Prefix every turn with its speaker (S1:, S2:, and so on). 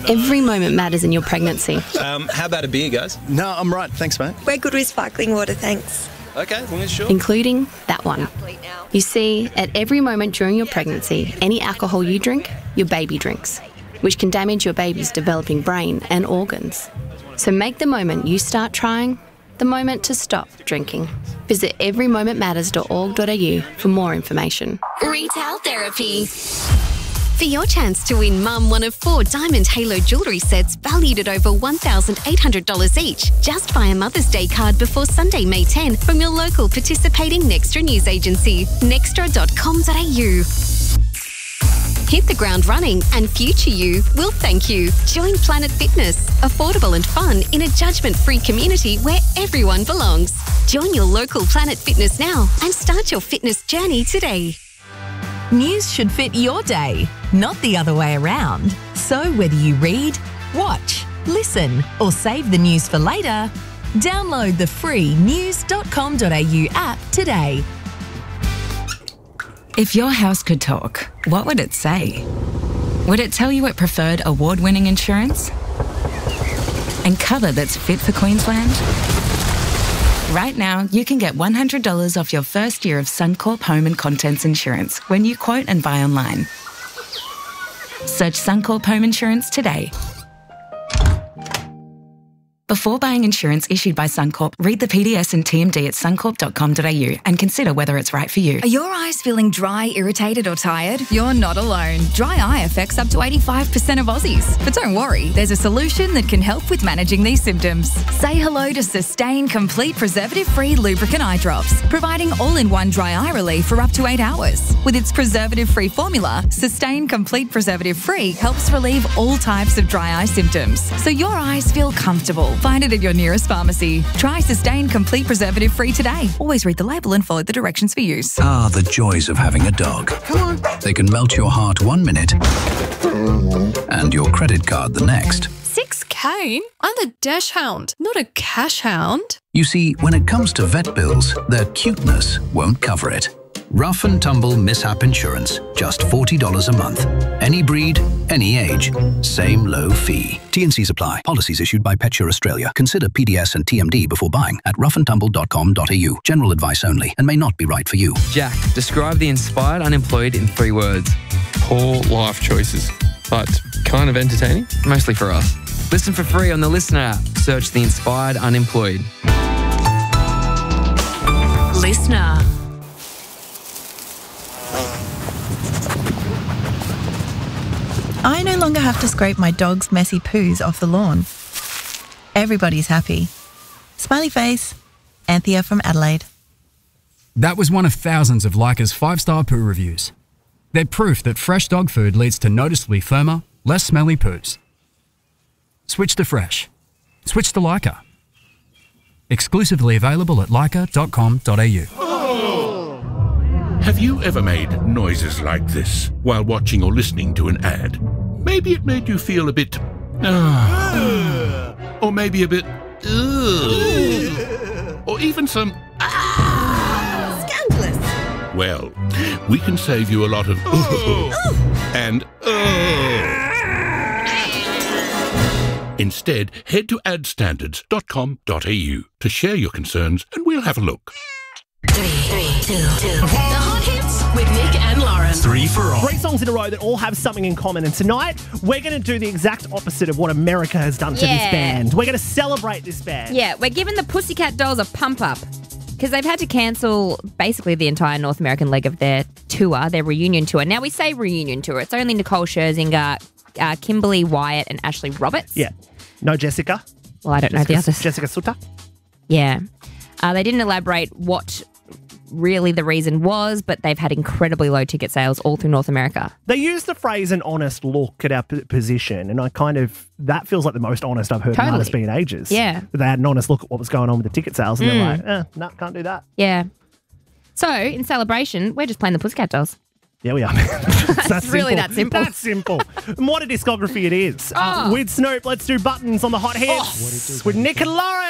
S1: Every moment matters in your pregnancy.
S2: How about a beer, guys?
S3: No, I'm right. Thanks, mate.
S4: We're good with sparkling water, thanks.
S2: Okay, as long as sure.
S1: Including that one. You see, at every moment during your pregnancy, any alcohol you drink, your baby drinks, which can damage your baby's developing brain and organs. So make the moment you start trying the moment to stop drinking. Visit everymomentmatters.org.au for more information.
S5: Retail Therapy. For your chance to win Mum one of 4 Diamond Halo jewellery sets valued at over $1,800 each, just buy a Mother's Day card before Sunday, May 10 from your local participating Nextra news agency, nextra.com.au. Hit the ground running and future you will thank you. Join Planet Fitness, affordable and fun in a judgment-free community where everyone belongs. Join your local Planet Fitness now and start your fitness journey today.
S6: News should fit your day, not the other way around. So whether you read, watch, listen or save the news for later, download the free news.com.au app today.
S7: If your house could talk, what would it say? Would it tell you it preferred award-winning insurance? And cover that's fit for Queensland? Right now, you can get $100 off your first year of Suncorp Home and Contents Insurance when you quote and buy online. Search Suncorp Home Insurance today. Before buying insurance issued by Suncorp, read the PDS and TMD at suncorp.com.au and consider whether it's right for you.
S8: Are your eyes feeling dry, irritated or tired? You're not alone. Dry eye affects up to 85% of Aussies. But don't worry, there's a solution that can help with managing these symptoms. Say hello to Sustain Complete Preservative-Free Lubricant Eye Drops, providing all-in-one dry eye relief for up to 8 hours. With its preservative-free formula, Sustain Complete Preservative-Free helps relieve all types of dry eye symptoms, so your eyes feel comfortable. Find it at your nearest pharmacy. Try Sustain Complete Preservative Free today. Always read the label and follow the directions for use.
S9: Ah, the joys of having a dog. Come on. They can melt your heart 1 minute and your credit card the next.
S10: 6K? I'm a dash hound, not a cash hound.
S9: You see, when it comes to vet bills, their cuteness won't cover it. Rough and Tumble Mishap Insurance, just $40 a month. Any breed, any age, same low fee. T&Cs apply. Policies issued by PetSure Australia. Consider PDS and TMD before buying at roughandtumble.com.au. General advice only and may not be right for you.
S11: Jack, describe the inspired unemployed in 3 words.
S12: Poor life choices, but kind of entertaining.
S11: Mostly for us. Listen for free on the Listener app. Search the inspired unemployed.
S5: Listener.
S13: I no longer have to scrape my dog's messy poos off the lawn. Everybody's happy. Smiley face, Anthea from Adelaide.
S14: That was one of thousands of Leica's 5-star poo reviews. They're proof that fresh dog food leads to noticeably firmer, less smelly poos. Switch to fresh. Switch to Leica. Exclusively available at leica.com.au.
S15: Have you ever made noises like this while watching or listening to an ad? Maybe it made you feel a bit... or maybe a bit... or even some...
S4: Scandalous.
S15: Well, we can save you a lot of... and... Instead, head to adstandards.com.au to share your concerns and we'll have a look.
S5: 3, 2, 2. The Hot Hits with Nick and Lauren.
S16: 3 for all. 3 songs in a row that all have something in common. And tonight, we're going to do the exact opposite of what America has done to this band. We're going to celebrate this band.
S17: Yeah, we're giving the Pussycat Dolls a pump up because they've had to cancel basically the entire North American leg of their tour, their reunion tour. Now, we say reunion tour. It's only Nicole Scherzinger, Kimberly Wyatt and Ashley Roberts.
S16: Yeah. No Jessica.
S17: Well, I don't know the others.
S16: Jessica Sutter.
S17: Yeah. They didn't elaborate what really the reason was, but they've had incredibly low ticket sales all through North America.
S16: They used the phrase an honest look at our position, and that feels like the most honest I've heard an artist be in ages.
S17: Yeah.
S16: They had an honest look at what was going on with the ticket sales, and they're like, no, can't do that.
S17: Yeah. So, in celebration, we're just playing the Pussycat Dolls.
S16: Yeah, we are.
S17: That's really that simple.
S16: That's simple. And what a discography it is. With Snoop, let's do buttons on the Hot Hits with Nick and Lauren.